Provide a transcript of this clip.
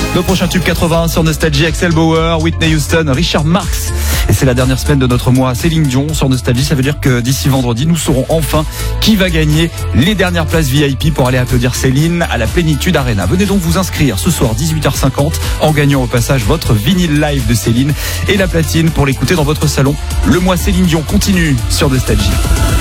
Le prochain tube 80 sur Nostalgie, Axel Bauer, Whitney Houston, Richard Marx. Et c'est la dernière semaine de notre mois Céline Dion sur Nostalgie. Ça veut dire que d'ici vendredi, nous saurons enfin qui va gagner les dernières places VIP pour aller applaudir Céline à la Plénitude Arena. Venez donc vous inscrire ce soir 18h50 en gagnant au passage votre vinyle live de Céline et la platine pour l'écouter dans votre salon. Le mois Céline Dion continue sur Nostalgie.